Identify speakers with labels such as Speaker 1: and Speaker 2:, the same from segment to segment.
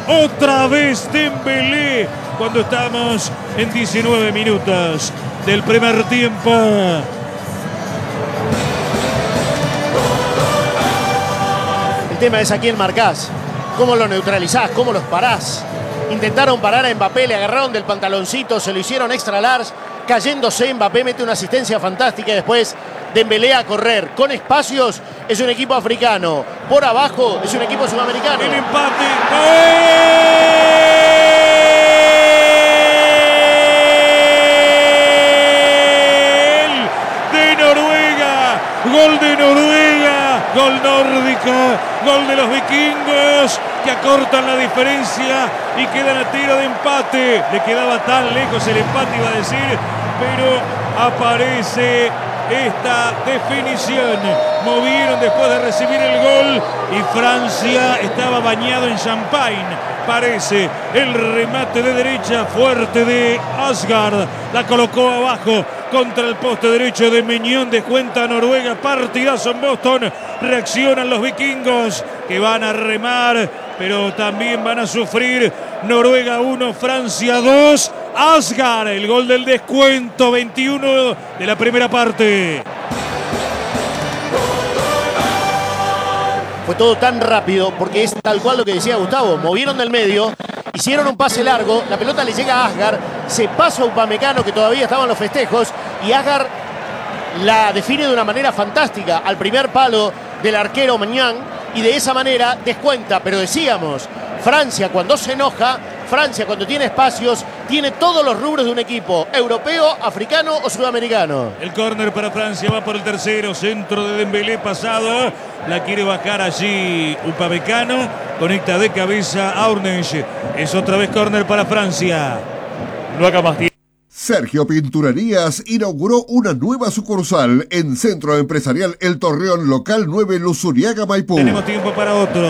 Speaker 1: otra vez Dembélé, cuando estamos en 19 minutos del primer tiempo.
Speaker 2: El tema es a quién marcás, cómo lo neutralizás, cómo los parás. Intentaron parar a Mbappé, le agarraron del pantaloncito, se lo hicieron extra large, cayéndose. Mbappé mete una asistencia fantástica y después Dembélé a correr. Con espacios es un equipo africano, por abajo es un equipo sudamericano.
Speaker 1: El empate. Gol de Noruega, gol nórdico, gol de los vikingos que acortan la diferencia y quedan a tiro de empate. Le quedaba tan lejos el empate, iba a decir, pero aparece esta definición. Movieron después de recibir el gol y Francia estaba bañado en champagne. Parece el remate de derecha fuerte de Asgard. La colocó abajo contra el poste derecho de Meñón. Descuenta Noruega. Partidazo en Boston. Reaccionan los vikingos que van a remar, pero también van a sufrir. Noruega 1, Francia 2. Asgard, el gol del descuento, 21 de la primera parte.
Speaker 2: Fue todo tan rápido porque es tal cual lo que decía Gustavo. Movieron del medio, hicieron un pase largo, la pelota le llega a Asgard, se pasa a Upamecano que todavía estaba en los festejos y Asgard la define de una manera fantástica al primer palo del arquero Maignan y de esa manera descuenta. Pero decíamos, Francia cuando se enoja, Francia cuando tiene espacios, tiene todos los rubros de un equipo, europeo, africano o sudamericano.
Speaker 1: El córner para Francia, va por el tercero, centro de Dembélé pasado, la quiere bajar allí Upamecano, conecta de cabeza a Ornage, es otra vez córner para Francia. No haga más tiempo.
Speaker 3: Sergio Pinturerías inauguró una nueva sucursal en Centro Empresarial El Torreón, local 9, Luzuriaga, Maipú.
Speaker 1: Tenemos tiempo para otro.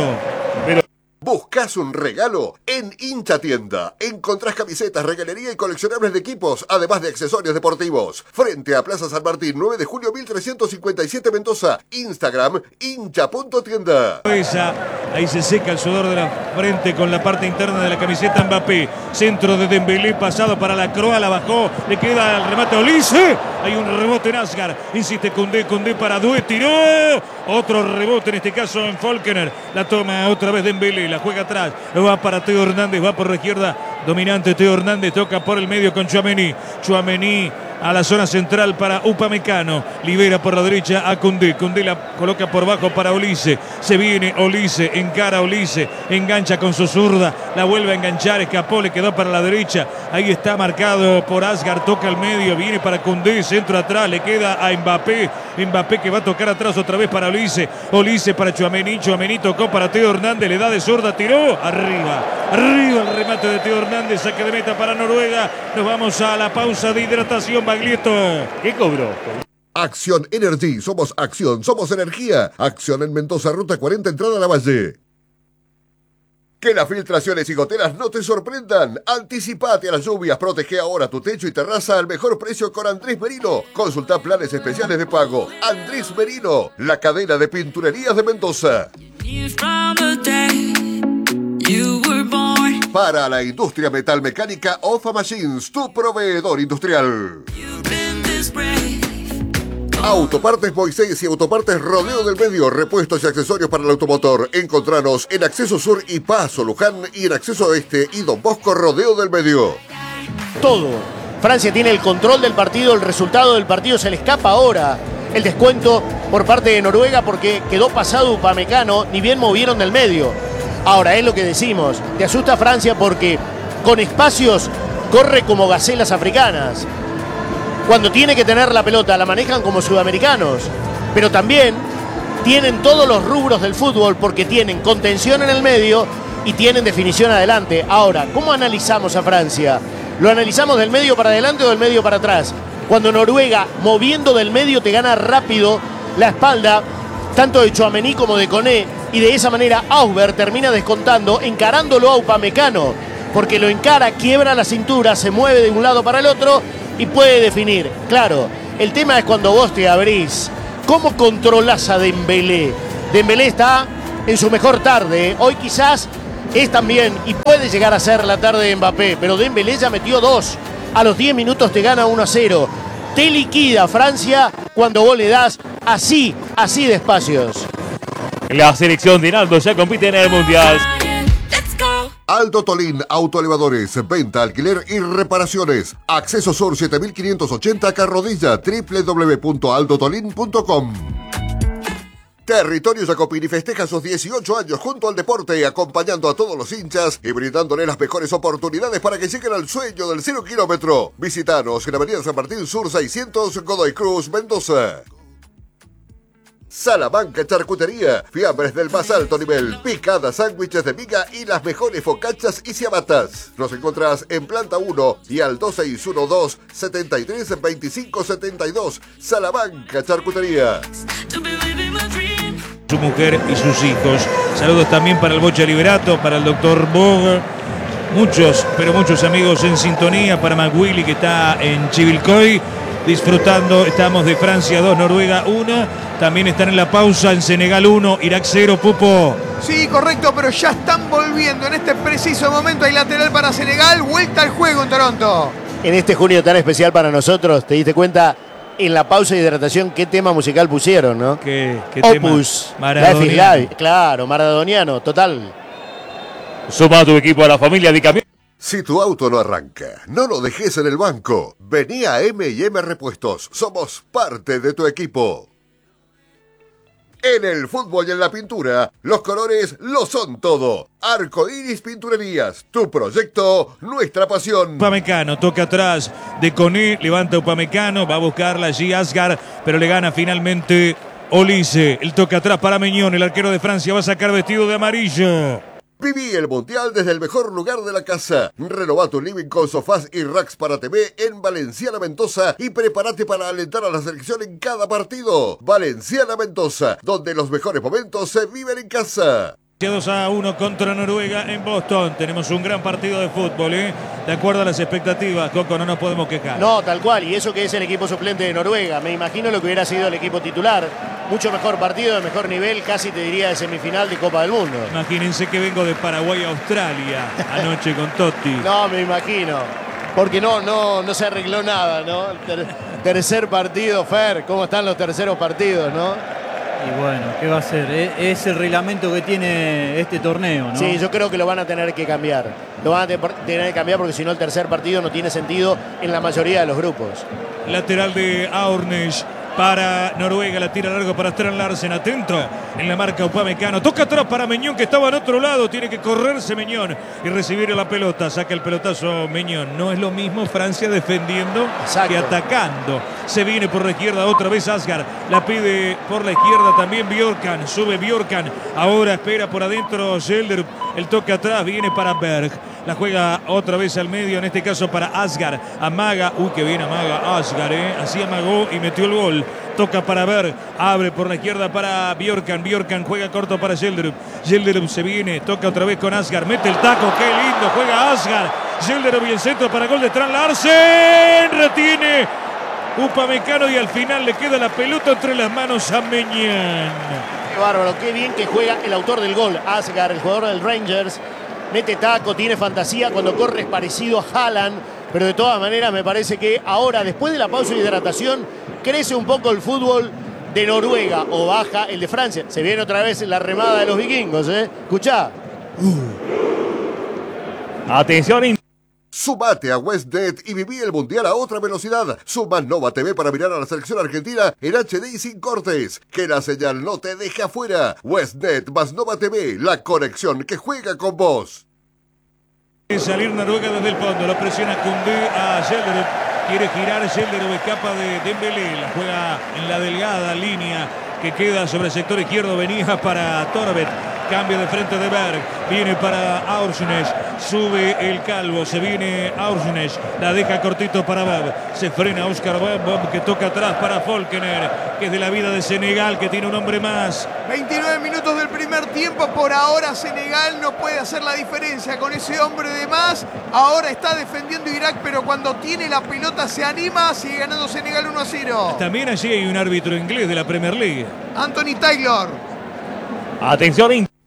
Speaker 3: ¿Buscas un regalo? En Hincha Tienda encontrás camisetas, regalería y coleccionables de equipos, además de accesorios deportivos. Frente a Plaza San Martín, 9 de julio 1357 Mendoza. Instagram, hincha.tienda.
Speaker 1: Ahí se seca el sudor de la frente con la parte interna de la camiseta Mbappé. Centro de Dembélé, pasado para la Croa, la bajó, le queda el remate a Olise. Hay un rebote en Asgard, insiste Koundé para Doué, tiró. Otro rebote, en este caso en Falconer. La toma otra vez Dembélé, la juega atrás, va para Teo Hernández, va por la izquierda, dominante Teo Hernández, toca por el medio con Tchouaméni a la zona central para Upamecano, libera por la derecha a Koundé la coloca por bajo para Olise, se viene Olise, encara Olise, engancha con su zurda, la vuelve a enganchar, escapó, le quedó para la derecha, ahí está marcado por Asgard, toca al medio, viene para Koundé, centro atrás, le queda a Mbappé que va a tocar atrás otra vez para Olise para Tchouaméni tocó para Teo Hernández, le da de zurda, tiró, arriba el remate de Teo Hernández, saque de meta para Noruega. Nos vamos a la pausa de hidratación. Baglietto, ¿qué cobró?
Speaker 3: Acción Energy, somos acción, somos energía. Acción en Mendoza, ruta 40, entrada a la Valle. Que las filtraciones y goteras no te sorprendan. Anticipate a las lluvias, protege ahora tu techo y terraza al mejor precio con Andrés Merino. Consulta planes especiales de pago. Andrés Merino, la cadena de pinturerías de Mendoza. Para la industria metalmecánica, OFA Machines, tu proveedor industrial. Autopartes Moisés y Autopartes Rodeo del Medio, repuestos y accesorios para el automotor. Encontranos en Acceso Sur y Paso Luján y en Acceso Este y Don Bosco Rodeo del Medio.
Speaker 2: Todo. Francia tiene el control del partido, el resultado del partido se le escapa ahora. El descuento por parte de Noruega porque quedó pasado Upamecano, ni bien movieron del medio. Ahora, es lo que decimos, te asusta Francia porque con espacios corre como gacelas africanas. Cuando tiene que tener la pelota la manejan como sudamericanos, pero también tienen todos los rubros del fútbol porque tienen contención en el medio y tienen definición adelante. Ahora, ¿cómo analizamos a Francia? ¿Lo analizamos del medio para adelante o del medio para atrás? Cuando Noruega, moviendo del medio, te gana rápido la espalda, tanto de Tchouaméni como de Koné, y de esa manera Ausberg termina descontando, encarándolo a Upamecano, porque lo encara, quiebra la cintura, se mueve de un lado para el otro y puede definir. Claro, el tema es cuando vos te abrís. ¿Cómo controlás a Dembélé? Dembélé está en su mejor tarde. Hoy quizás Es también, y puede llegar a ser la tarde de Mbappé, pero Dembélé ya metió 2. A los 10 minutos te gana 1-0. Te liquida Francia cuando vos le das así de espacios.
Speaker 4: La selección de Naldo ya compite en el Mundial.
Speaker 3: Aldo Tolín Autoelevadores, venta, alquiler y reparaciones. Acceso Sur 7580 Carrodilla, www.aldotolin.com. Territorio Jacopini festeja sus 18 años junto al deporte, acompañando a todos los hinchas y brindándole las mejores oportunidades para que lleguen al sueño del 0 kilómetro. Visítanos en Avenida San Martín Sur 600, Godoy Cruz, Mendoza. Salamanca Charcutería, fiambres del más alto nivel, picadas, sándwiches de miga y las mejores focachas y ciabatas. Nos encontrás en Planta 1 y al 2612-732572. Salamanca Charcutería.
Speaker 1: Su mujer y sus hijos. Saludos también para el Bocha Liberato, para el doctor Bog. Muchos, pero muchos amigos en sintonía. Para Maguili, que está en Chivilcoy disfrutando. Estamos de Francia 2, Noruega 1. También están en la pausa en Senegal 1, Irak 0, Pupo.
Speaker 5: Sí, correcto, pero ya están volviendo. En este preciso momento hay lateral para Senegal. Vuelta al juego en Toronto.
Speaker 2: En este junio tan especial para nosotros, ¿te diste cuenta en la pausa de hidratación qué tema musical pusieron, no?
Speaker 1: ¿Qué
Speaker 2: Opus.
Speaker 1: tema? Maradoniano.
Speaker 2: Claro, maradoniano, total.
Speaker 4: Suma a tu equipo a la familia de camión.
Speaker 3: Si tu auto no arranca, no lo dejes en el banco. Vení a M&M Repuestos. Somos parte de tu equipo. En el fútbol y en la pintura, los colores lo son todo. Arcoiris Pinturerías, tu proyecto, nuestra pasión.
Speaker 1: Upamecano toca atrás de Coné, levanta Upamecano, va a buscarla allí Asgar, pero le gana finalmente Olise. El toca atrás para Meñón, el arquero de Francia va a sacar vestido de amarillo.
Speaker 3: Viví el Mundial desde el mejor lugar de la casa. Renová tu living con sofás y racks para TV en Valenciana Mendoza y prepárate para alentar a la selección en cada partido. Valenciana Mendoza, donde los mejores momentos se viven en casa.
Speaker 1: 2-1 contra Noruega en Boston. Tenemos un gran partido de fútbol, de acuerdo a las expectativas, Coco, no nos podemos quejar.
Speaker 2: No, tal cual, y eso que es el equipo suplente de Noruega. Me imagino lo que hubiera sido el equipo titular. Mucho mejor partido, de mejor nivel, casi te diría de semifinal de Copa del Mundo.
Speaker 1: Imagínense que vengo de Paraguay a Australia anoche con Totti.
Speaker 2: No, me imagino. Porque no se arregló nada, ¿no? Tercer partido, Fer, ¿cómo están los terceros partidos, no?
Speaker 6: Y bueno, ¿qué va a ser? Es el reglamento que tiene este torneo, ¿no?
Speaker 2: Sí, yo creo que lo van a tener que cambiar. Lo van a tener que cambiar porque si no el tercer partido no tiene sentido en la mayoría de los grupos.
Speaker 1: Lateral de Aurnes para Noruega, la tira largo para Strand Larsen, atento en la marca Upamecano, toca atrás para Meñón que estaba en otro lado, tiene que correrse Meñón y recibir la pelota, saca el pelotazo Meñón. No es lo mismo Francia defendiendo que atacando. Se viene por la izquierda otra vez Asgar, la pide por la izquierda también Bjorkan, sube Bjorkan, ahora espera por adentro Gelder, el toque atrás viene para Berg. La juega otra vez al medio, en este caso para Asgar. Amaga, uy, que bien amaga Asgar, así amagó y metió el gol. Toca para Berg, abre por la izquierda para Bjorkan. Bjorkan juega corto para Gelderup. Gelderup se viene, toca otra vez con Asgar. Mete el taco, qué lindo, juega Asgar. Gelderup y el centro para gol de Strand Larsen. Retiene Upamecano y al final le queda la pelota entre las manos a Meñán.
Speaker 2: Qué bárbaro, qué bien que juega el autor del gol, Asgar, el jugador del Rangers. Mete taco, tiene fantasía, cuando corre es parecido a Haaland, pero de todas maneras me parece que ahora, después de la pausa de hidratación, crece un poco el fútbol de Noruega o baja el de Francia. Se viene otra vez la remada de los vikingos, Escuchá.
Speaker 4: Atención.
Speaker 3: Sumate a WestNet y viví el Mundial a otra velocidad. Suma Nova TV para mirar a la selección argentina en HD y sin cortes. Que la señal no te deje afuera. WestNet más Nova TV, la conexión que juega con vos.
Speaker 1: Salir Noruega desde el fondo, lo presiona Koundé a Gelderup. Quiere girar Gelderup, escapa de Dembélé. La juega en la delgada línea que queda sobre el sector izquierdo. Venía para Torvet. Cambio de frente de Berg, viene para Aursnes, sube el calvo, se viene Aursnes, la deja cortito para Bab, se frena Oscar Bab, que toca atrás para Folkener, que es de la vida de Senegal, que tiene un hombre más.
Speaker 5: 29 minutos del primer tiempo, por ahora Senegal no puede hacer la diferencia con ese hombre de más, ahora está defendiendo Irak, pero cuando tiene la pelota se anima, sigue ganando Senegal 1-0.
Speaker 1: También allí hay un árbitro inglés de la Premier League.
Speaker 5: Anthony Taylor.
Speaker 4: Atención.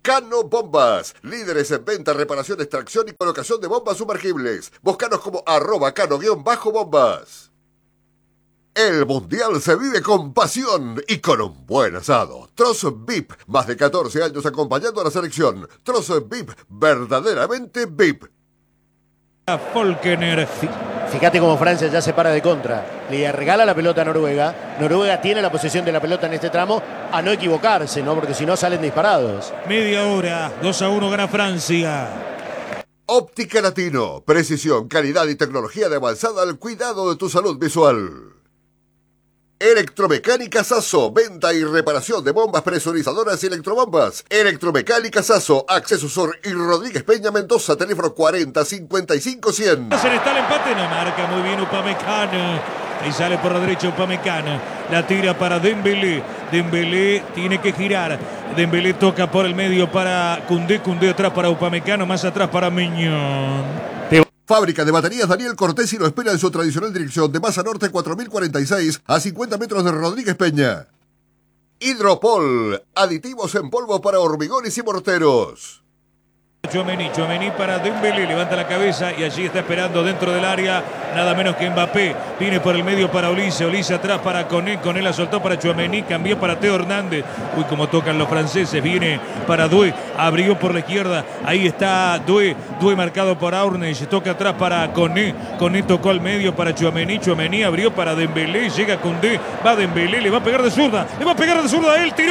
Speaker 3: Cano Bombas, líderes en venta, reparación, extracción y colocación de bombas sumergibles. Búscanos como @cano_bombas. El Mundial se vive con pasión y con un buen asado. Troz VIP, más de 14 años acompañando a la selección. Troz VIP, verdaderamente VIP.
Speaker 1: Falkener.
Speaker 2: Fíjate cómo Francia ya se para de contra. Le regala la pelota a Noruega. Noruega tiene la posesión de la pelota en este tramo. A no equivocarse, ¿no? Porque si no salen disparados.
Speaker 1: Media hora, 2-1 gana Francia.
Speaker 3: Óptica Latino, precisión, calidad y tecnología de avanzada al cuidado de tu salud visual. Electromecánica Sasso, venta y reparación de bombas presurizadoras y electrobombas. Electromecánica Sasso, Acceso Sur y Rodríguez Peña Mendoza, teléfono 40 55 100.
Speaker 1: Está el empate, no marca muy bien Upamecano. Ahí sale por la derecha Upamecano. La tira para Dembélé. Dembélé tiene que girar. Dembélé toca por el medio para Koundé. Koundé atrás para Upamecano, más atrás para Mignon.
Speaker 3: Fábrica de baterías Daniel Cortesi lo espera en su tradicional dirección de Masa Norte 4046 a 50 metros de Rodríguez Peña. Hidropol, aditivos en polvo para hormigones y morteros.
Speaker 1: Tchouaméni para Dembélé, levanta la cabeza y allí está esperando dentro del área nada menos que Mbappé. Viene por el medio para Olise atrás para Koné la soltó para Tchouaméni, cambió para Teo Hernández. Uy, como tocan los franceses, viene para Doué, abrió por la izquierda, ahí está Doué marcado por Aurneix, toca atrás para Koné tocó al medio para Tchouaméni abrió para Dembélé, llega Koundé, va Dembélé, le va a pegar de zurda, él tiró.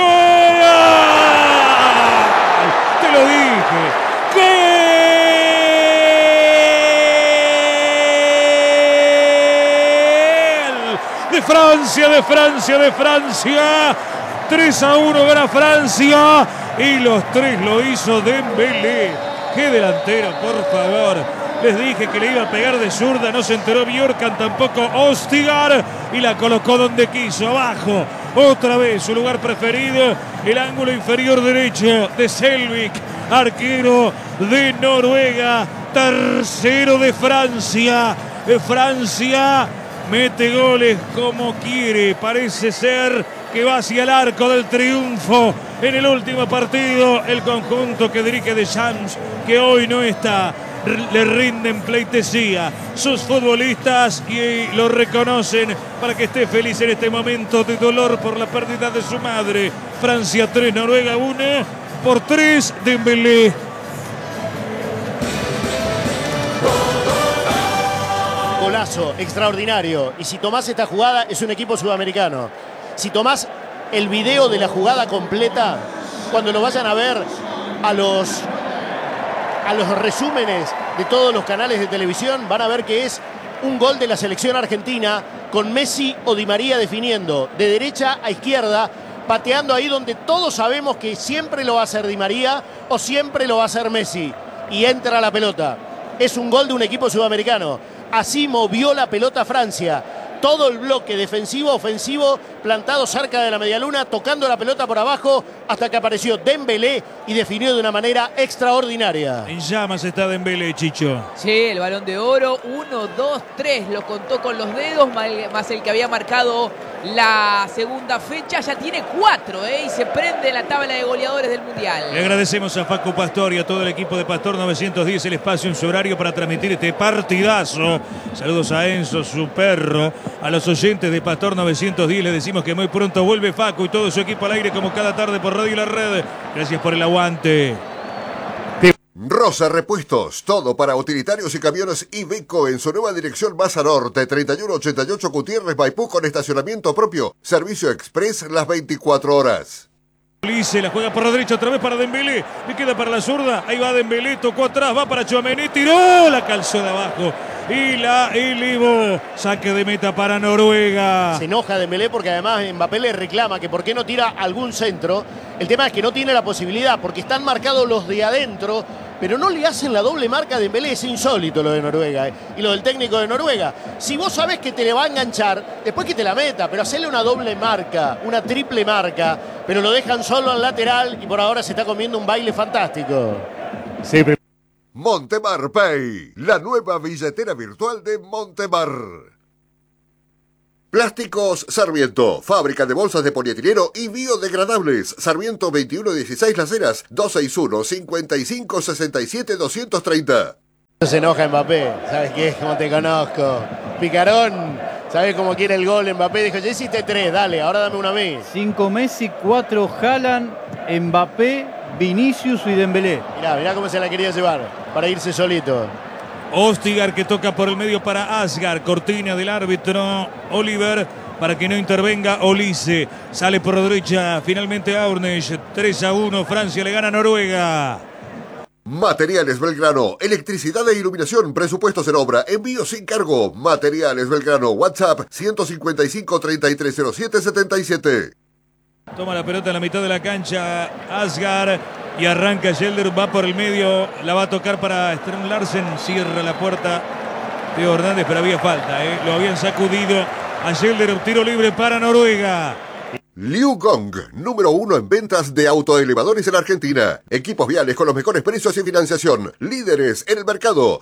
Speaker 1: Te lo dije. ¡Gol! De Francia. 3-1 gana Francia. Y los tres lo hizo Dembélé. ¡Qué delantero, por favor! Les dije que le iba a pegar de zurda. No se enteró Bjorkan, tampoco Ostigar. Y la colocó donde quiso, abajo. Otra vez su lugar preferido. El ángulo inferior derecho de Selvik. Arquero de Noruega, tercero de Francia. Francia mete goles como quiere. Parece ser que va hacia el arco del triunfo en el último partido. El conjunto que dirige Deschamps, que hoy no está, le rinden pleitesía sus futbolistas y lo reconocen para que esté feliz en este momento de dolor por la pérdida de su madre. Francia 3, Noruega 1. Por 3, Dembélé.
Speaker 2: Golazo, extraordinario. Y si tomás esta jugada, es un equipo sudamericano. Si tomás el video de la jugada completa, cuando lo vayan a ver a los resúmenes de todos los canales de televisión, van a ver que es un gol de la selección argentina con Messi o Di María definiendo de derecha a izquierda, pateando ahí donde todos sabemos que siempre lo va a hacer Di María o siempre lo va a hacer Messi. Y entra la pelota. Es un gol de un equipo sudamericano. Así movió la pelota Francia. Todo el bloque defensivo, ofensivo, plantado cerca de la medialuna, tocando la pelota por abajo, hasta que apareció Dembélé y definió de una manera extraordinaria.
Speaker 1: En llamas está Dembélé, Chicho.
Speaker 7: Sí, el Balón de Oro, 1, 2, 3, lo contó con los dedos, más el que había marcado la segunda fecha, ya tiene 4, y se prende la tabla de goleadores del Mundial.
Speaker 1: Le agradecemos a Facu Pastor y a todo el equipo de Pastor 910 el espacio en su horario para transmitir este partidazo. Saludos a Enzo, su perro. A los oyentes de Pastor 910 les decimos que muy pronto vuelve Facu y todo su equipo al aire como cada tarde por Radio La Red. Gracias por el aguante.
Speaker 3: Rosa Repuestos, todo para utilitarios y camiones Iveco en su nueva dirección Masa Norte, 3188 Gutiérrez Maipú con estacionamiento propio, servicio express las 24 horas.
Speaker 1: Olise la juega por la derecha otra vez para Dembélé, le queda para la zurda, ahí va Dembélé, tocó atrás, va para Tchouaméni, tiró, la calzó de abajo y la elevó. Saque de meta para Noruega.
Speaker 2: Se enoja Dembélé porque además Mbappé le reclama que por qué no tira algún centro. El tema es que no tiene la posibilidad porque están marcados los de adentro, pero no le hacen la doble marca a Dembélé. Es insólito lo de Noruega, y lo del técnico de Noruega. Si vos sabés que te le va a enganchar, después que te la meta, pero hacerle una doble marca, una triple marca, pero lo dejan solo al lateral y por ahora se está comiendo un baile fantástico.
Speaker 4: Sí,
Speaker 3: Montemar Pay, la nueva billetera virtual de Montemar. Plásticos Sarmiento, fábrica de bolsas de polietileno y biodegradables. Sarmiento 2116 Las Heras, 261-5567-230.
Speaker 2: Se enoja Mbappé, ¿sabes qué? Como te conozco. Picarón, ¿sabes cómo quiere el gol Mbappé? Dijo, ya hiciste 3, dale, ahora dame una a mí.
Speaker 6: 5 Messi, 4 Haaland, Mbappé, Vinicius y Dembélé.
Speaker 2: Mirá cómo se la quería llevar, para irse solito.
Speaker 1: Ostigar que toca por el medio para Asgar. Cortina del árbitro Oliver para que no intervenga Olise. Sale por la derecha finalmente Aurneix. 3-1. Francia le gana a Noruega.
Speaker 3: Materiales Belgrano, electricidad e iluminación, presupuestos en obra, envío sin cargo. Materiales Belgrano, WhatsApp 155-3307-77.
Speaker 1: Toma la pelota en la mitad de la cancha Asgar y arranca Schelder, va por el medio, la va a tocar para Strøm Larsen, cierra la puerta Teo Hernández, pero había falta, lo habían sacudido a Schelder, tiro libre para Noruega.
Speaker 3: Liu Gong, número 1 en ventas de autoelevadores en Argentina. Equipos viales con los mejores precios y financiación. Líderes en el mercado.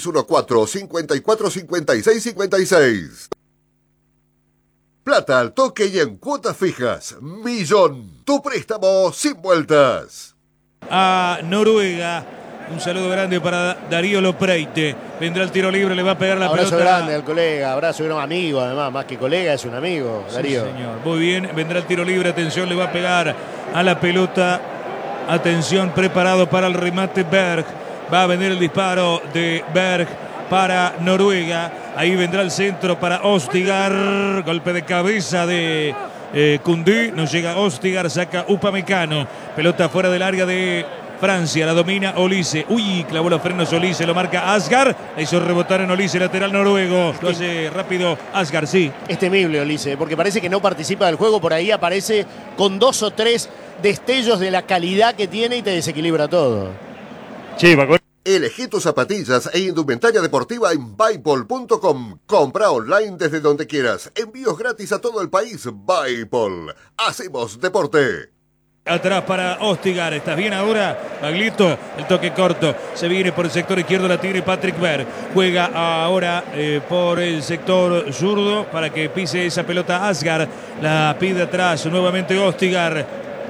Speaker 3: 2614-545656. Plata al toque y en cuotas fijas. Millón. Tu préstamo sin vueltas.
Speaker 1: A Noruega, un saludo grande para Darío Lopreite. Vendrá el tiro libre, le va a pegar la
Speaker 2: abrazo
Speaker 1: pelota.
Speaker 2: Abrazo grande al colega, abrazo un amigo además, más que colega es un amigo, Darío.
Speaker 1: Sí, señor. Muy bien, vendrá el tiro libre, atención, le va a pegar a la pelota. Atención, preparado para el remate Berg. Va a venir el disparo de Berg para Noruega. Ahí vendrá el centro para Ostigar. Golpe de cabeza de Koundé. No llega Ostigar, saca Upamecano. Pelota fuera del área de Francia, la domina Olise. Uy, clavó los frenos Olise, lo marca Asgar. La hizo rebotar en Olise, lateral noruego. Lo hace rápido Asgar, sí.
Speaker 2: Es temible Olise, porque parece que no participa del juego. Por ahí aparece con 2 o 3 destellos de la calidad que tiene y te desequilibra todo.
Speaker 3: Elegí tus zapatillas e indumentaria deportiva en Buypol.com. Compra online desde donde quieras. Envíos gratis a todo el país. Buypol. Hacemos deporte.
Speaker 1: Atrás para Ostigar, ¿estás bien ahora? Baglito, el toque corto, se viene por el sector izquierdo, la tiene Patrick Berg, juega ahora por el sector zurdo para que pise esa pelota Asgar, la pide atrás nuevamente Ostigar.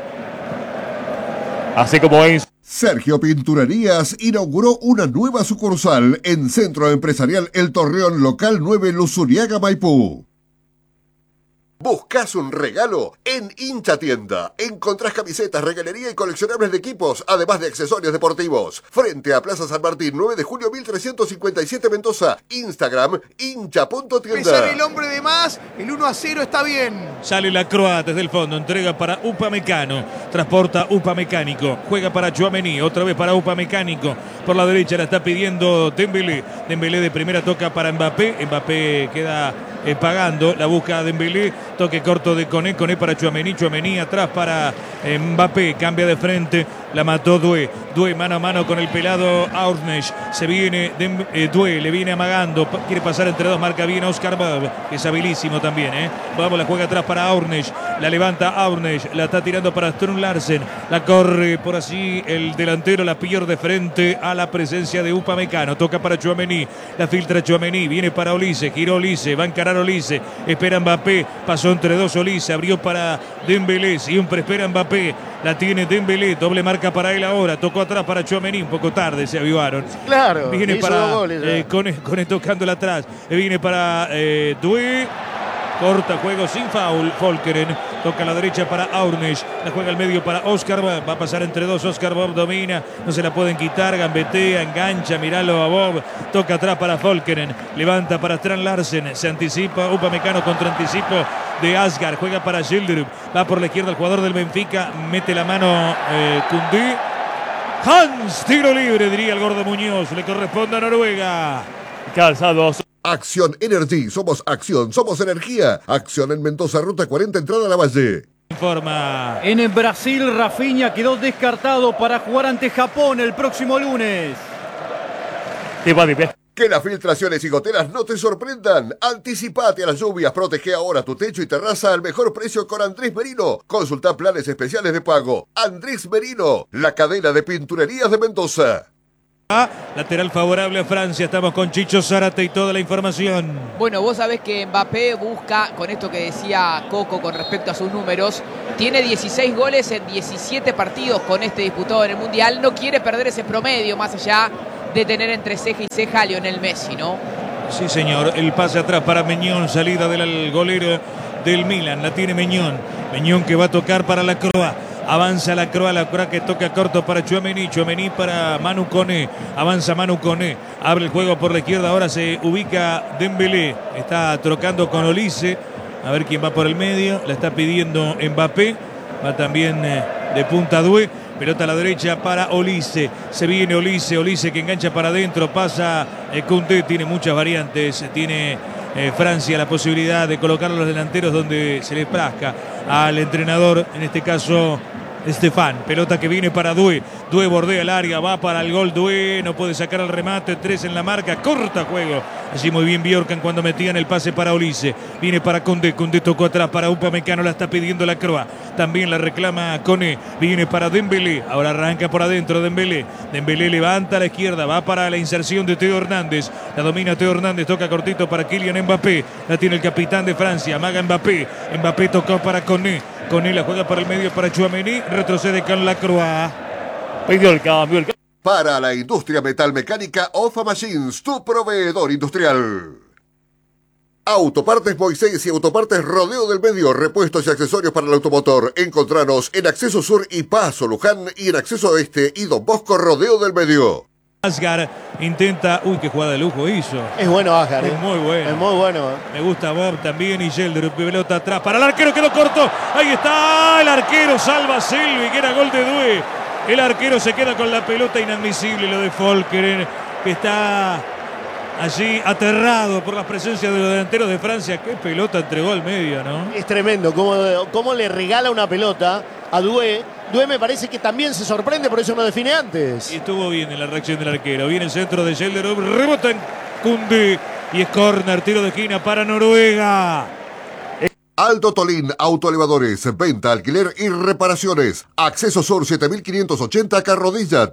Speaker 4: Así como es.
Speaker 3: Sergio Pinturerías inauguró una nueva sucursal en Centro Empresarial El Torreón, local 9, Luzuriaga, Maipú. ¿Buscas un regalo? En Hincha Tienda. Encontrás camisetas, regalería y coleccionables de equipos, además de accesorios deportivos. Frente a Plaza San Martín, 9 de julio 1357 Mendoza. Instagram, hincha.tienda.
Speaker 5: Pesar el hombre de más, el 1-0 está bien.
Speaker 1: Sale la croata desde el fondo, entrega para Upamecano, transporta Upamecánico, juega para Tchouaméni, otra vez para Upamecánico. Por la derecha la está pidiendo Dembélé. Dembélé de primera toca para Mbappé. Mbappé queda pagando, la busca Dembélé. Toque corto de Koné para Tchouaméni. Tchouaméni atrás para Mbappé. Cambia de frente. La mató Doué. Doué mano a mano con el pelado Aurneix. Se viene Doué. Le viene amagando. Quiere pasar entre dos. Marca bien Oscar Bob. Que es habilísimo también. Vamos, la juega atrás para Aurneix. La levanta Aurneix. La está tirando para Strøm Larsen. La corre por así el delantero. La pierde frente a la presencia de Upamecano. Toca para Tchouaméni. La filtra Tchouaméni. Viene para Olise. Giró Olise. Va a encarar Olise. Espera Mbappé. Pasó entre dos Olise. Abrió para Dembélé. Siempre espera Mbappé. La tiene Dembélé. Doble marca para él ahora. Tocó atrás para Tchouaméni. Un poco tarde se avivaron.
Speaker 2: Claro.
Speaker 1: Viene para con tocándola atrás. Viene para Doué. Corta juego sin foul. Folkeren toca a la derecha para Aurneix. La juega al medio para Oscar Bob. Va a pasar entre dos. Oscar Bob domina. No se la pueden quitar. Gambetea, engancha. Miralo a Bob. Toca atrás para Folkeren. Levanta para Strøm Larsen. Se anticipa. Upamecano contra anticipo de Asgar. Juega para Schilderup. Va por la izquierda el jugador del Benfica. Mete la mano Koundé. Hans, tiro libre, diría el gordo Muñoz. Le corresponde a Noruega.
Speaker 4: Calzados.
Speaker 3: Acción Energy, somos acción, somos energía. Acción en Mendoza, ruta 40, entrada a la Valle.
Speaker 1: Informa.
Speaker 6: En el Brasil, Rafinha quedó descartado para jugar ante Japón el próximo lunes.
Speaker 3: Que las filtraciones y goteras no te sorprendan. Anticipate a las lluvias, protege ahora tu techo y terraza al mejor precio con Andrés Merino. Consulta planes especiales de pago. Andrés Merino, la cadena de pinturerías de Mendoza.
Speaker 1: Lateral favorable a Francia. Estamos con Chicho Zárate y toda la información.
Speaker 7: Bueno, vos sabés que Mbappé busca, con esto que decía Coco con respecto a sus números, tiene 16 goles en 17 partidos con este disputado en el Mundial. No quiere perder ese promedio, más allá de tener entre ceja y ceja a Lionel Messi, ¿no?
Speaker 1: Sí, señor. El pase atrás para Meñón. Salida del golero del Milan. La tiene Meñón. Meñón que va a tocar para la Croa. Avanza la Croa que toca corto para Tchouaméni. Tchouaméni para Manu Koné. Avanza Manu Koné. Abre el juego por la izquierda. Ahora se ubica Dembélé. Está trocando con Olise. A ver quién va por el medio. La está pidiendo Mbappé. Va también de punta Doué. Pelota a la derecha para Olise. Se viene Olise. Olise que engancha para adentro. Pasa Koundé. Tiene muchas variantes. Tiene Francia la posibilidad de colocar a los delanteros donde se les plazca al entrenador. En este caso Estefan. Pelota que viene para Doué. Doué bordea el área. Va para el gol Doué. No puede sacar el remate. 3 en la marca. Corta juego. Allí muy bien Bjorkan cuando metían el pase para Olise. Viene para Koundé. Koundé tocó atrás para Upamecano. La está pidiendo la Croa. También la reclama Koné. Viene para Dembélé. Ahora arranca por adentro Dembélé. Dembélé levanta a la izquierda. Va para la inserción de Teo Hernández. La domina Teo Hernández. Toca cortito para Kylian Mbappé. La tiene el capitán de Francia. Amaga Mbappé. Mbappé tocó para Koné. Koné la juega para el medio para Tchouaméni. Retrocede con la Croa.
Speaker 4: Pidió el cambio.
Speaker 3: Para la industria metalmecánica, OFA Machines, tu proveedor industrial. Autopartes Moisés y Autopartes Rodeo del Medio, repuestos y accesorios para el automotor. Encontranos en Acceso Sur y Paso Luján y en Acceso Este y Don Bosco Rodeo del Medio.
Speaker 1: Asgar intenta... Uy, qué jugada de lujo hizo.
Speaker 2: Es bueno Asgar.
Speaker 1: Es muy bueno.
Speaker 2: Es muy bueno.
Speaker 1: Me gusta Bob también y Gelder. Pelota atrás para el arquero, quedó corto. Ahí está el arquero, salva a Selvi, que era gol de Doué. El arquero se queda con la pelota, inadmisible lo de Folkeren, que está allí aterrado por la presencia de los delanteros de Francia. Qué pelota entregó al medio, ¿no?
Speaker 2: Es tremendo cómo le regala una pelota a Doué. Doué me parece que también se sorprende, por eso no define antes.
Speaker 1: Y estuvo bien en la reacción del arquero. Viene el centro de Gelder, rebota en Koundé y es córner, tiro de esquina para Noruega.
Speaker 3: Aldo Tolín, autoelevadores, venta, alquiler y reparaciones. Acceso Sur 7580 Carrodilla,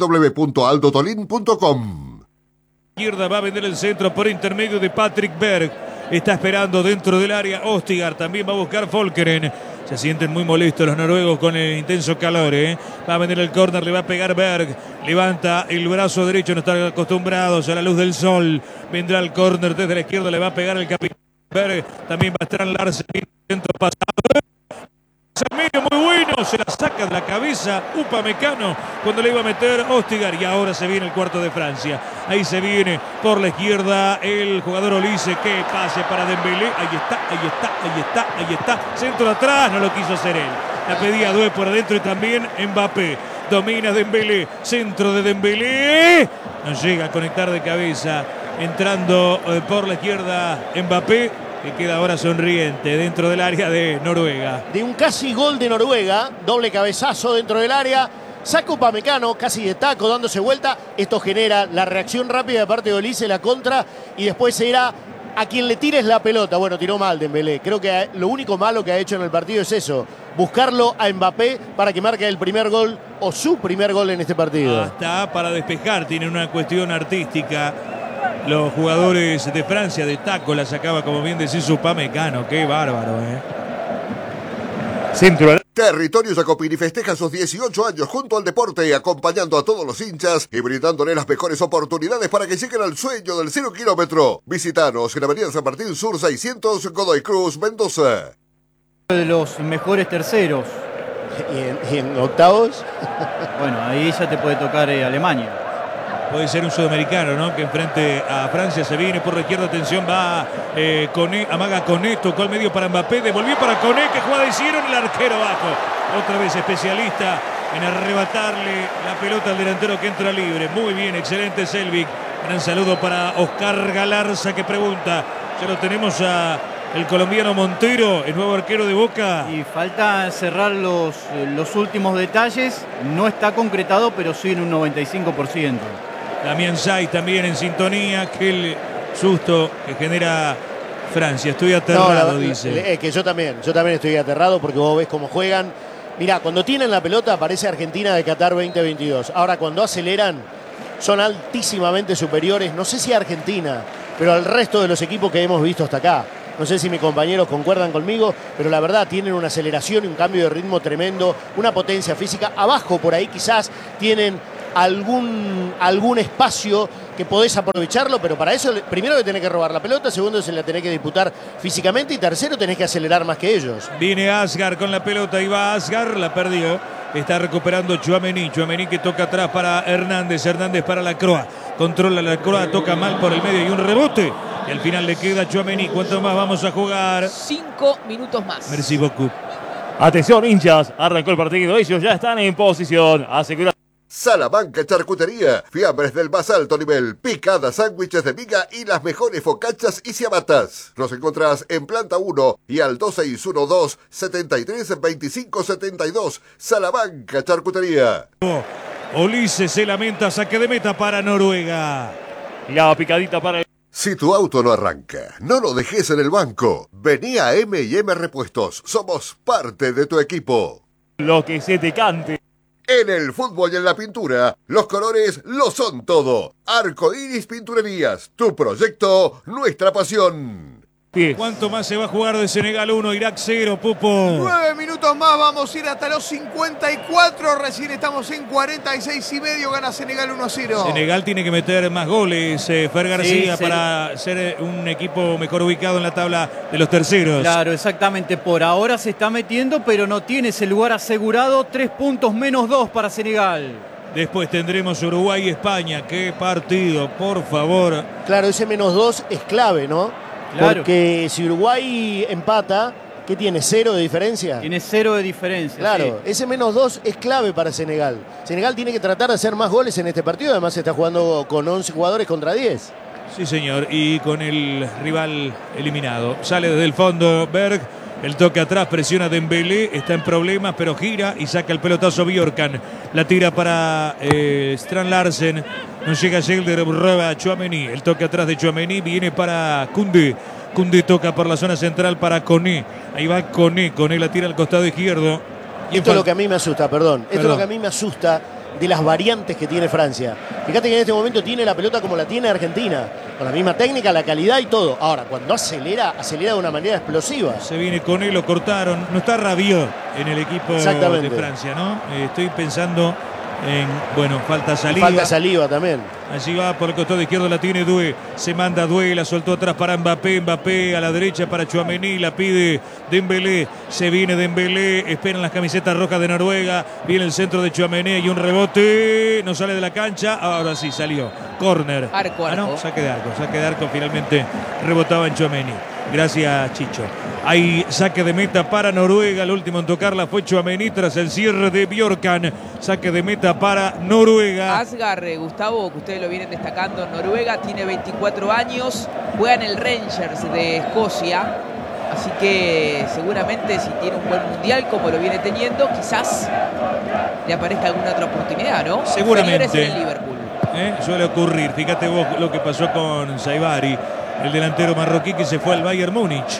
Speaker 3: www.aldotolin.com.
Speaker 1: Izquierda va a vender el centro por intermedio de Patrick Berg. Está esperando dentro del área Ostigar. También va a buscar Folkeren. Se sienten muy molestos los noruegos con el intenso calor. Va a vender el córner, le va a pegar Berg. Levanta el brazo derecho, no están acostumbrados a la luz del sol. Vendrá el córner desde la izquierda, le va a pegar el capitán Berg. También va a estar Larsen, centro pasado. Medio muy bueno, se la saca de la cabeza Upamecano cuando le iba a meter Ostigar. Y ahora se viene el cuarto de Francia. Ahí se viene por la izquierda el jugador Olise. Que pase para Dembélé. Ahí está, ahí está, ahí está, ahí está. Centro atrás, no lo quiso hacer él. La pedía Doué por adentro y también Mbappé. Domina Dembélé, centro de Dembélé. No llega a conectar de cabeza. Entrando por la izquierda Mbappé, que queda ahora sonriente dentro del área de Noruega.
Speaker 2: De un casi gol de Noruega, doble cabezazo dentro del área. Saca Upamecano, casi de taco, dándose vuelta. Esto genera la reacción rápida de parte de Olise, la contra, y después se irá a quien le tires la pelota. Bueno, tiró mal Dembélé. Creo que lo único malo que ha hecho en el partido es eso, buscarlo a Mbappé para que marque el primer gol o su primer gol en este partido.
Speaker 1: Hasta para despejar, tiene una cuestión artística. Los jugadores de Francia de taco la sacaba, como bien decís, Upamecano. Qué bárbaro,
Speaker 4: Centro.
Speaker 3: Territorio Jacopini festeja sus 18 años junto al deporte, acompañando a todos los hinchas y brindándole las mejores oportunidades para que lleguen al sueño del 0 kilómetro. Visítanos en Avenida San Martín Sur 600, Godoy Cruz, Mendoza.
Speaker 6: De los mejores terceros.
Speaker 2: ¿Y en octavos?
Speaker 6: Bueno, ahí ya te puede tocar Alemania.
Speaker 1: Puede ser un sudamericano, ¿no? Que enfrente a Francia se viene por la izquierda. Atención, va Koné, amaga Koné, tocó al medio para Mbappé, devolvió para Koné. ¿Qué jugada hicieron? El arquero abajo. Otra vez especialista en arrebatarle la pelota al delantero que entra libre. Muy bien, excelente Selvig. Gran saludo para Oscar Galarza, que pregunta. Ya lo tenemos a el colombiano Montero, el nuevo arquero de Boca.
Speaker 6: Y falta cerrar los últimos detalles. No está concretado, pero sí en un 95%.
Speaker 1: Damián Saiz también en sintonía. Qué susto que genera Francia. Estoy aterrado, dice.
Speaker 2: Es que yo también estoy aterrado porque vos ves cómo juegan. Mirá, cuando tienen la pelota parece Argentina de Qatar 2022. Ahora, cuando aceleran, son altísimamente superiores, no sé si a Argentina, pero al resto de los equipos que hemos visto hasta acá. No sé si mis compañeros concuerdan conmigo, pero la verdad tienen una aceleración y un cambio de ritmo tremendo, una potencia física. Abajo por ahí quizás tienen algún espacio que podés aprovecharlo, pero para eso primero que tenés que robar la pelota, segundo se la tenés que disputar físicamente y tercero tenés que acelerar más que ellos.
Speaker 1: Viene Asgar con la pelota, iba Asgar, la perdió. Está recuperando Tchouaméni que toca atrás para Hernández para la Croa. Controla la Croa, toca mal por el medio y un rebote. Y al final le queda Tchouaméni. ¿Cuánto más vamos a jugar?
Speaker 7: 5 minutos más.
Speaker 1: Merci beaucoup.
Speaker 4: Atención, hinchas. Arrancó el partido. Ellos ya están en posición. Asegura.
Speaker 3: Salamanca Charcutería, fiambres del más alto nivel, picadas, sándwiches de miga y las mejores focachas y ciabatas. Nos encontrás en planta 1 y al 2612-732572. Salamanca Charcutería.
Speaker 1: Olise se lamenta, saque de meta para Noruega.
Speaker 4: La picadita para el...
Speaker 3: Si tu auto no arranca, no lo dejes en el banco. Vení a M&M Repuestos, somos parte de tu equipo.
Speaker 4: Lo que se te cante.
Speaker 3: En el fútbol y en la pintura, los colores lo son todo. Arco Iris Pinturerías, tu proyecto, nuestra pasión.
Speaker 1: ¿Cuánto más se va a jugar de Senegal 1, Irak 0, Pupo?
Speaker 5: 9 minutos más, vamos a ir hasta los 54. Recién estamos en 46 y medio. Gana Senegal 1-0.
Speaker 1: Senegal tiene que meter más goles, Fer García, para ser un equipo mejor ubicado en la tabla de los terceros.
Speaker 6: Claro, exactamente. Por ahora se está metiendo, pero no tiene ese lugar asegurado. 3 puntos menos 2 para Senegal.
Speaker 1: Después tendremos Uruguay y España. ¡Qué partido, por favor!
Speaker 2: Claro, ese -2 es clave, ¿no?
Speaker 6: Claro.
Speaker 2: Porque si Uruguay empata, ¿qué tiene? ¿0 de diferencia?
Speaker 6: Tiene 0 de diferencia.
Speaker 2: Claro,
Speaker 6: sí.
Speaker 2: ese -2 es clave para Senegal. Senegal tiene que tratar de hacer más goles en este partido. Además está jugando con 11 jugadores contra 10.
Speaker 1: Sí, señor. Y con el rival eliminado. Sale desde el fondo Berg. El toque atrás, presiona Dembélé, está en problemas, pero gira y saca el pelotazo Bjorkan. La tira para Strand Larsen. No llega Gelder, roba a Tchouaméni. El toque atrás de Tchouaméni viene para Koundé. Koundé toca por la zona central para Koné. Ahí va Koné. Koné la tira al costado izquierdo.
Speaker 2: Esto es lo que a mí me asusta, perdón. Esto es lo que a mí me asusta de las variantes que tiene Francia. Fíjate que en este momento tiene la pelota como la tiene Argentina, con la misma técnica, la calidad y todo. Ahora, cuando acelera de una manera explosiva.
Speaker 1: Se viene con él, lo cortaron. No está Rabiot en el equipo de Francia, ¿no? Estoy pensando en, bueno, falta saliva.
Speaker 2: Falta saliva también.
Speaker 1: Allí va por el costado izquierdo, la tiene Doué. Se manda Doué, la soltó atrás para Mbappé. Mbappé a la derecha para Tchouaméni, la pide Dembélé. Se viene Dembélé, esperan las camisetas rojas de Noruega. Viene el centro de Tchouaméni y un rebote. No sale de la cancha. Ahora sí, salió. Córner.
Speaker 7: Arco.
Speaker 1: No, saque de arco. Finalmente rebotaba en Tchouaméni. Gracias, Chicho. Hay saque de meta para Noruega. El último en tocarla fue Tchouaméni tras el cierre de Bjorkan. Saque de meta para Noruega.
Speaker 7: Asgar, Gustavo, que ustedes lo vienen destacando, Noruega tiene 24 años, juega en el Rangers de Escocia, así que seguramente si tiene un buen mundial como lo viene teniendo, quizás le aparezca alguna otra oportunidad, ¿no?
Speaker 1: Seguramente.
Speaker 7: En el Liverpool.
Speaker 1: Suele ocurrir. Fíjate vos lo que pasó con Saibari, el delantero marroquí que se fue al Bayern Múnich.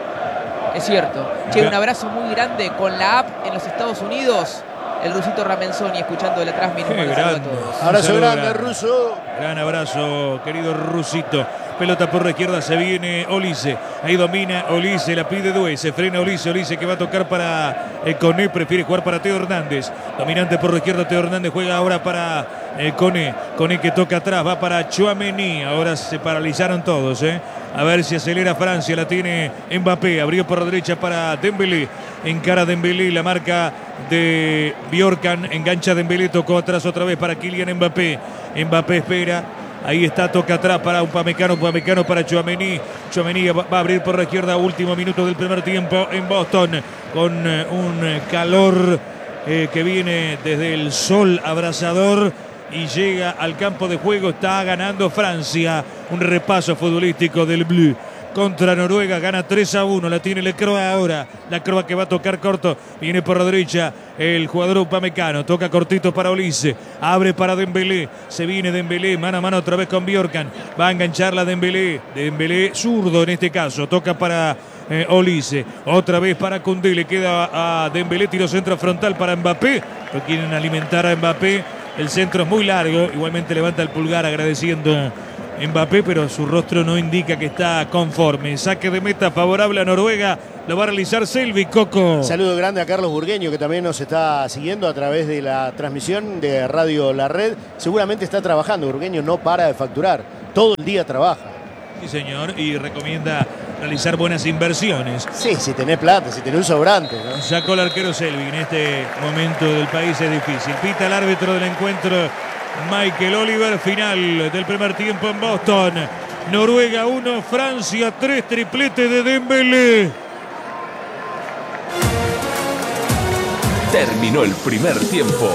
Speaker 7: Es cierto. Che, un abrazo muy grande con la app en los Estados Unidos. El rusito Ramenzoni escuchando de la transmisión.
Speaker 2: Abrazo grande, ruso.
Speaker 1: Gran abrazo, querido rusito. Pelota por la izquierda, se viene Olise. Ahí domina Olise, la pide Doué. Se frena Olise que va a tocar para Koné. Prefiere jugar para Teo Hernández. Dominante por la izquierda, Teo Hernández juega ahora para Koné. Koné que toca atrás, va para Tchouaméni. Ahora se paralizaron todos, A ver si acelera Francia, la tiene Mbappé. Abrió por la derecha para Dembélé. Encara Dembélé, la marca de Bjorkan. Engancha Dembélé, tocó atrás otra vez para Kylian Mbappé. Mbappé espera. Ahí está, toca atrás para Upamecano para Tchouaméni. Tchouaméni va a abrir por la izquierda, último minuto del primer tiempo en Boston, con un calor que viene desde el sol abrasador y llega al campo de juego. Está ganando Francia. Un repaso futbolístico del Bleu contra Noruega, gana 3-1, la tiene Le Croix ahora, la Croix que va a tocar corto, viene por la derecha el jugador Upamecano, toca cortito para Olise, abre para Dembélé, se viene Dembélé, mano a mano otra vez con Bjorkan, va a engancharla Dembélé zurdo en este caso, toca para Olise, otra vez para Koundé, le queda a Dembélé, tiro centro frontal para Mbappé, lo quieren alimentar a Mbappé. El centro es muy largo. Igualmente levanta el pulgar agradeciendo Mbappé, pero su rostro no indica que está conforme. Saque de meta favorable a Noruega. Lo va a realizar Selvi, Coco.
Speaker 2: Saludo grande a Carlos Burgueño, que también nos está siguiendo a través de la transmisión de Radio La Red. Seguramente está trabajando. Burgueño no para de facturar. Todo el día trabaja.
Speaker 1: Sí, señor. Y recomienda realizar buenas inversiones.
Speaker 2: Sí, si tenés plata, si tenés un sobrante, ¿no?
Speaker 1: Sacó el arquero Selvi. En este momento del país es difícil. Pita el árbitro del encuentro, Michael Oliver. Final del primer tiempo en Boston. Noruega 1, Francia 3, triplete de Dembélé.
Speaker 8: Terminó el primer tiempo.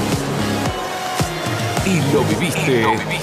Speaker 8: Y lo viviste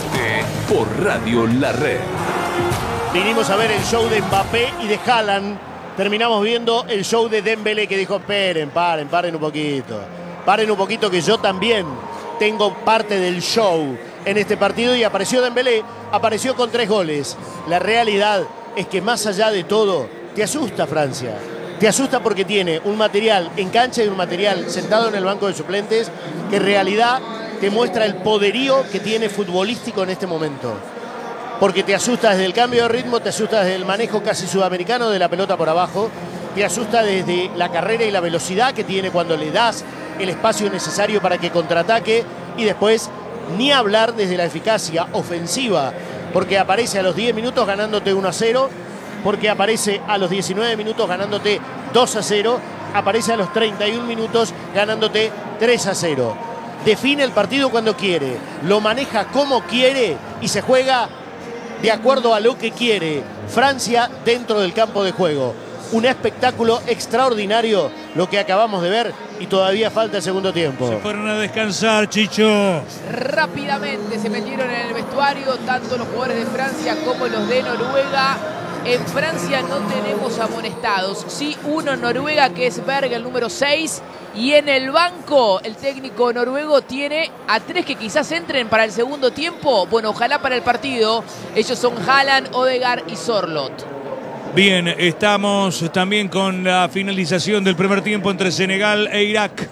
Speaker 8: por Radio La Red.
Speaker 2: Vinimos a ver el show de Mbappé y de Haaland. Terminamos viendo el show de Dembélé, que dijo, paren un poquito. Paren un poquito, que yo también tengo parte del show en este partido. Y apareció Dembélé, apareció con 3 goles. La realidad es que más allá de todo, te asusta Francia. Te asusta porque tiene un material en cancha y un material sentado en el banco de suplentes que en realidad te muestra el poderío que tiene futbolístico en este momento. Porque te asusta desde el cambio de ritmo, te asusta desde el manejo casi sudamericano de la pelota por abajo, te asusta desde la carrera y la velocidad que tiene cuando le das el espacio necesario para que contraataque, y después ni hablar desde la eficacia ofensiva, porque aparece a los 10 minutos ganándote 1-0, porque aparece a los 19 minutos ganándote 2-0, aparece a los 31 minutos ganándote 3-0. Define el partido cuando quiere, lo maneja como quiere y se juega de acuerdo a lo que quiere Francia dentro del campo de juego. Un espectáculo extraordinario lo que acabamos de ver, y todavía falta el segundo tiempo.
Speaker 1: Se fueron a descansar, Chicho.
Speaker 7: Rápidamente se metieron en el vestuario tanto los jugadores de Francia como los de Noruega. En Francia no tenemos amonestados, sí uno en Noruega, que es Berg, el número 6. Y en el banco el técnico noruego tiene a 3 que quizás entren para el segundo tiempo. Bueno, ojalá para el partido. Ellos son Haaland, Odegaard y Sorloth.
Speaker 1: Bien, estamos también con la finalización del primer tiempo entre Senegal e Irak.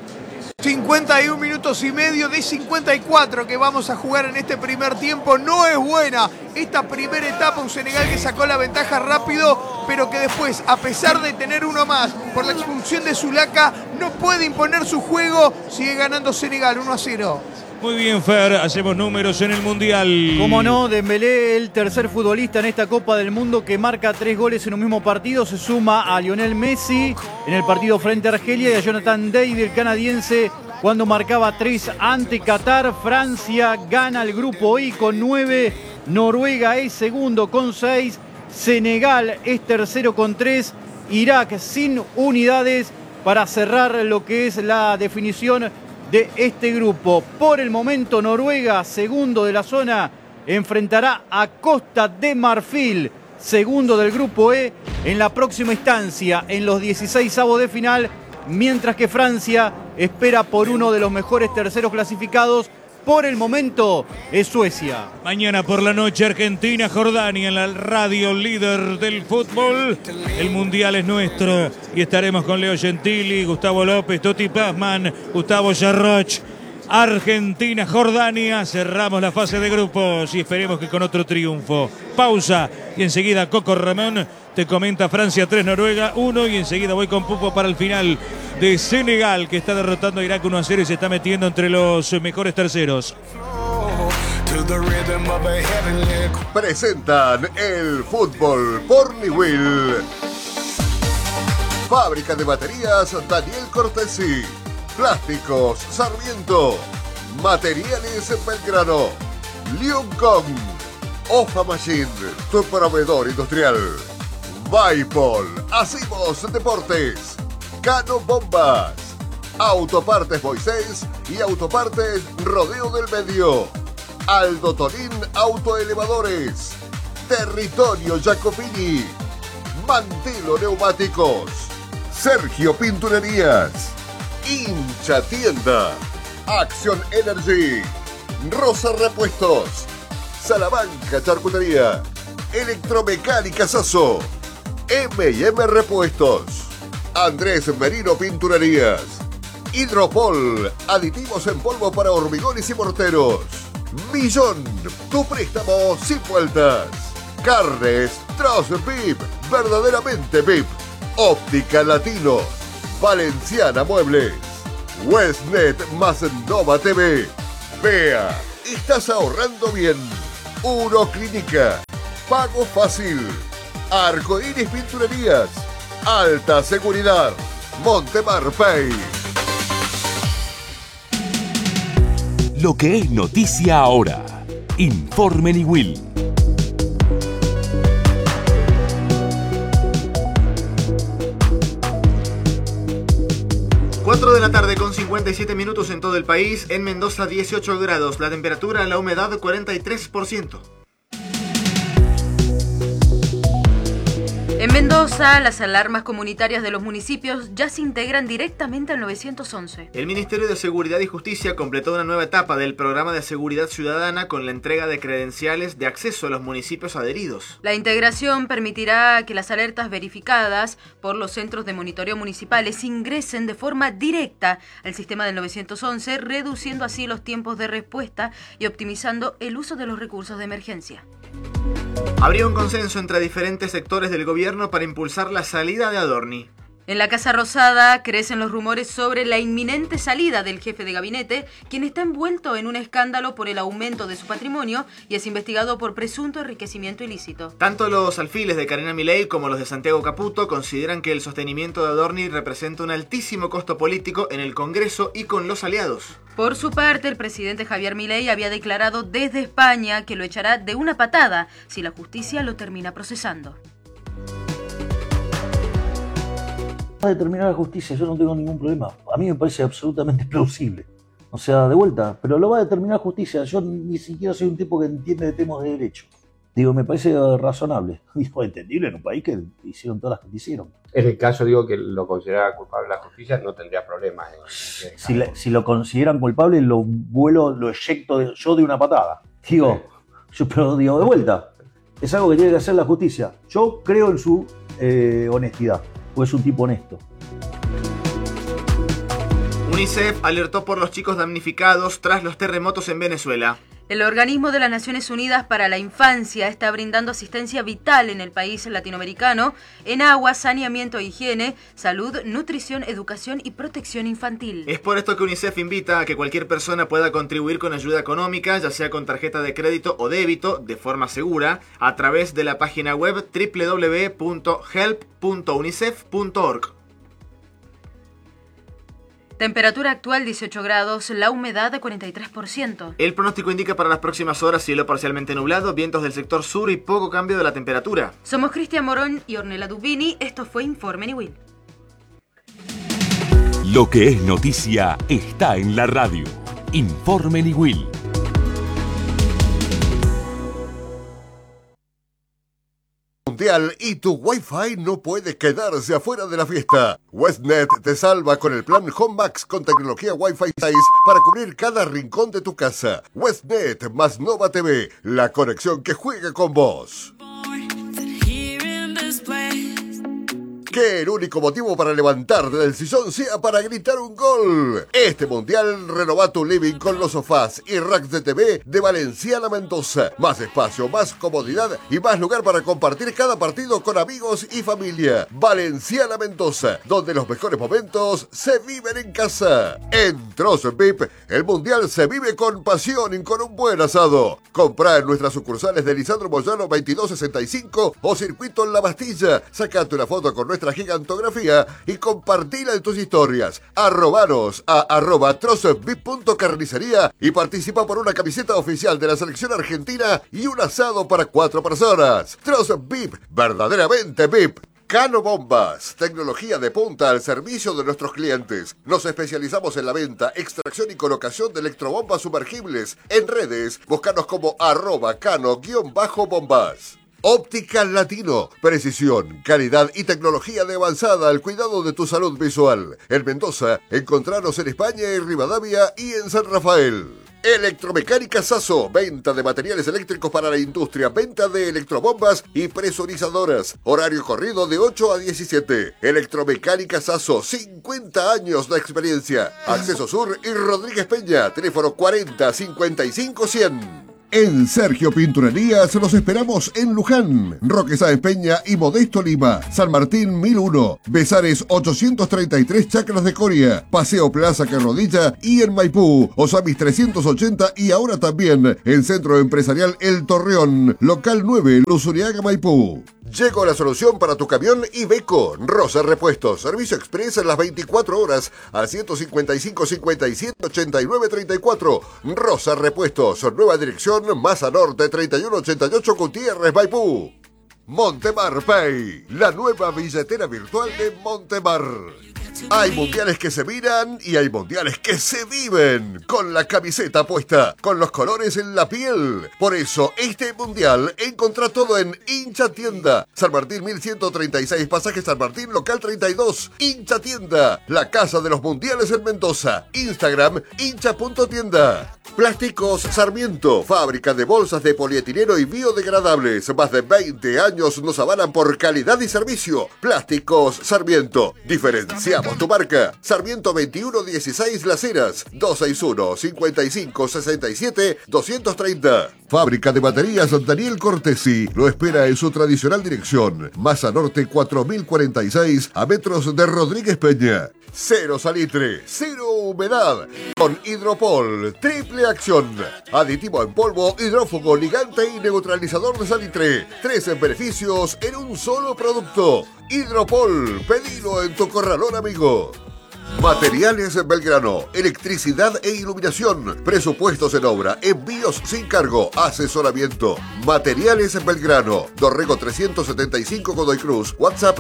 Speaker 5: 51 minutos y medio de 54 que vamos a jugar en este primer tiempo. No es buena esta primera etapa, un Senegal que sacó la ventaja rápido, pero que después, a pesar de tener uno más por la expulsión de Zulaka, no puede imponer su juego. Sigue ganando Senegal 1-0.
Speaker 1: Muy bien, Fer, hacemos números en el Mundial.
Speaker 6: Cómo no, Dembélé, el tercer futbolista en esta Copa del Mundo que marca 3 goles en un mismo partido. Se suma a Lionel Messi en el partido frente a Argelia y a Jonathan David, el canadiense, cuando marcaba 3 ante Qatar. Francia gana el grupo I con 9, Noruega es segundo con 6, Senegal es tercero con 3, Irak sin unidades para cerrar lo que es la definición de este grupo. Por el momento, Noruega, segundo de la zona, enfrentará a Costa de Marfil, segundo del grupo E, en la próxima instancia, en los 16avos de final, mientras que Francia espera por uno de los mejores terceros clasificados. Por el momento es Suecia.
Speaker 1: Mañana por la noche, Argentina, Jordania, en la radio líder del fútbol. El Mundial es nuestro y estaremos con Leo Gentili, Gustavo López, Toti Pazman, Gustavo Yarroch. Argentina, Jordania, cerramos la fase de grupos y esperemos que con otro triunfo. Pausa y enseguida Coco Ramón te comenta Francia 3, Noruega 1, y enseguida voy con Pupo para el final de Senegal, que está derrotando a Irak 1-0 y se está metiendo entre los mejores terceros.
Speaker 3: Presentan el fútbol por Niwil. Fábrica de baterías Daniel Cortesi. Plásticos Sarmiento. Materiales Belgrano. Leon Kong. Ofa Machine, tu proveedor industrial. Vaipol, Hacemos Deportes. Cano Bombas. Autopartes Moisés y Autopartes Rodeo del Medio. Aldo Torín Autoelevadores. Territorio Jacopini. Mantelo Neumáticos. Sergio Pinturerías. Hincha Tienda. Acción Energy. Rosa Repuestos. Salamanca Charcutería. Electromecánica Sasso. M&M Repuestos. Andrés Merino Pinturerías. Hidropol, aditivos en polvo para hormigones y morteros. Millón, tu préstamo sin vueltas. Carnes Tross VIP, verdaderamente VIP. Óptica Latino, Valenciana Muebles, Westnet más Nova TV. Vea, estás ahorrando bien. Uroclínica, pago fácil. Arcoíris Pinturerías, alta seguridad. Montemar Pay.
Speaker 8: Lo que es noticia ahora. Informe Niwil.
Speaker 9: 4 de la tarde con 57 minutos en todo el país. En Mendoza 18 grados. La temperatura, la humedad 43%.
Speaker 10: En Mendoza, las alarmas comunitarias de los municipios ya se integran directamente al 911.
Speaker 9: El Ministerio de Seguridad y Justicia completó una nueva etapa del programa de seguridad ciudadana con la entrega de credenciales de acceso a los municipios adheridos.
Speaker 10: La integración permitirá que las alertas verificadas por los centros de monitoreo municipales ingresen de forma directa al sistema del 911, reduciendo así los tiempos de respuesta y optimizando el uso de los recursos de emergencia.
Speaker 9: Habría un consenso entre diferentes sectores del gobierno para impulsar la salida de Adorni.
Speaker 10: En la Casa Rosada crecen los rumores sobre la inminente salida del jefe de gabinete, quien está envuelto en un escándalo por el aumento de su patrimonio y es investigado por presunto enriquecimiento ilícito.
Speaker 9: Tanto los alfiles de Carina Milei como los de Santiago Caputo consideran que el sostenimiento de Adorni representa un altísimo costo político en el Congreso y con los aliados.
Speaker 10: Por su parte, el presidente Javier Milei había declarado desde España que lo echará de una patada si la justicia lo termina procesando.
Speaker 11: Va a determinar la justicia, yo no tengo ningún problema. A mí me parece absolutamente plausible. O sea, de vuelta, pero lo va a determinar justicia. Yo ni siquiera soy un tipo que entiende de temas de derecho. Digo, me parece razonable. Digo, entendible en un país que hicieron todas las que hicieron.
Speaker 12: En el caso, digo, que lo considerara culpable la justicia, no tendría problemas.
Speaker 11: Si lo consideran culpable, lo eyecto yo de una patada. Digo, pero digo, de vuelta, es algo que tiene que hacer la justicia. Yo creo en su honestidad, porque es un tipo honesto.
Speaker 9: UNICEF alertó por los chicos damnificados tras los terremotos en Venezuela.
Speaker 10: El Organismo de las Naciones Unidas para la Infancia está brindando asistencia vital en el país latinoamericano en agua, saneamiento, higiene, salud, nutrición, educación y protección infantil.
Speaker 9: Es por esto que UNICEF invita a que cualquier persona pueda contribuir con ayuda económica, ya sea con tarjeta de crédito o débito, de forma segura, a través de la página web www.help.unicef.org.
Speaker 10: Temperatura actual 18 grados, la humedad de 43%.
Speaker 9: El pronóstico indica para las próximas horas cielo parcialmente nublado, vientos del sector sur y poco cambio de la temperatura.
Speaker 10: Somos Cristian Morón y Ornella Dubini, esto fue Informe Niwil.
Speaker 8: Lo que es noticia está en la radio. Informe Niwil.
Speaker 3: Y tu Wi-Fi no puede quedarse afuera de la fiesta. Westnet te salva con el plan Home Max con tecnología Wi-Fi 6 para cubrir cada rincón de tu casa. Westnet más Nova TV, la conexión que juega con vos. Que el único motivo para levantarte del sillón sea para gritar un gol. Este mundial renova tu living con los sofás y racks de TV de Valenciana Mendoza. Más espacio, más comodidad y más lugar para compartir cada partido con amigos y familia. Valenciana Mendoza, donde los mejores momentos se viven en casa. En Tross VIP, el mundial se vive con pasión y con un buen asado. Comprá en nuestras sucursales de Lisandro Moyano 2265 o Circuito en La Bastilla. Sacate una foto con nuestra gigantografía y compartila en tus historias. Arrobanos a @trossvip.carnicería y participa por una camiseta oficial de la selección argentina y un asado para 4 personas. Tross VIP, verdaderamente VIP. Cano Bombas, tecnología de punta al servicio de nuestros clientes. Nos especializamos en la venta, extracción y colocación de electrobombas sumergibles. En redes, búscanos como @cano_bombas. Óptica Latino, precisión, calidad y tecnología de avanzada al cuidado de tu salud visual. En Mendoza, encontranos en España y Rivadavia y en San Rafael. Electromecánica Sasso, venta de materiales eléctricos para la industria, venta de electrobombas y presurizadoras. Horario corrido de 8 a 17. Electromecánica Sasso, 50 años de experiencia. Acceso Sur y Rodríguez Peña, teléfono 40 55 100. En Sergio Pinturerías los esperamos en Luján, Roque Sáenz Peña y Modesto Lima, San Martín 1001, Besares 833 Chacras de Coria, Paseo Plaza Carrodilla y en Maipú, Osamis 380 y ahora también en Centro Empresarial El Torreón, local 9, Luzuriaga, Maipú. Llegó la solución para tu camión Iveco, Rosa Repuestos, servicio express en las 24 horas al 155 57 89 34. Rosa Repuestos, nueva dirección, Maza Norte 3188 Gutiérrez, Maipú. Montemar Pay, la nueva billetera virtual de Montemar. Hay mundiales que se miran y hay mundiales que se viven con la camiseta puesta, con los colores en la piel. Por eso, este mundial encontrá todo en Hincha Tienda. San Martín 1136, pasaje San Martín, local 32. Hincha Tienda, la casa de los mundiales en Mendoza. Instagram, hincha.tienda. Plásticos Sarmiento, fábrica de bolsas de polietileno y biodegradables. Más de 20 años nos avalan por calidad y servicio. Plásticos Sarmiento, diferenciamos tu marca. Sarmiento 2116 Las Heras, 261 55 67 230. Fábrica de baterías Daniel Cortesi lo espera en su tradicional dirección. Maza Norte 4046 a metros de Rodríguez Peña. Cero salitre, cero humedad. Con Hidropol, triple acción. Aditivo en polvo, hidrófugo, ligante y neutralizador de salitre. 13 beneficios en un solo producto. Hidropol, pedilo en tu corralón amigo. Materiales Belgrano, electricidad e iluminación, presupuestos en obra, envíos sin cargo, asesoramiento. Materiales Belgrano, Dorrego 375 Godoy Cruz, WhatsApp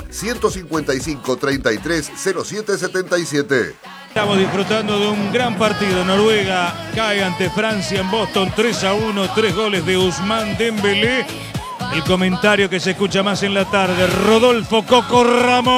Speaker 3: 155 33 07 77.
Speaker 1: Estamos disfrutando de un gran partido. Noruega cae ante Francia en Boston 3-1, 3 goles de Ousmane Dembélé. El comentario que se escucha más en la tarde, Rodolfo Coco Ramos.